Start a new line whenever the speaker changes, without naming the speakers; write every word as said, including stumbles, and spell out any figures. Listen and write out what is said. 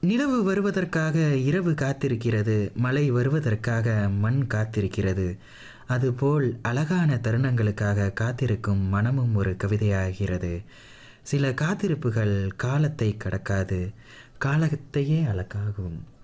நிலவு வருவதற்காக இரவு காத்திருக்கிறது, மழை வருவதற்காக மண் காத்திருக்கிறது. அதுபோல் அழகான தருணங்களுக்காக காத்திருக்கும் மனமும் ஒரு கவிதையாகிறது. சில காத்திருப்புகள் காலத்தை கடக்காது, காலத்தையே அழகாகும்.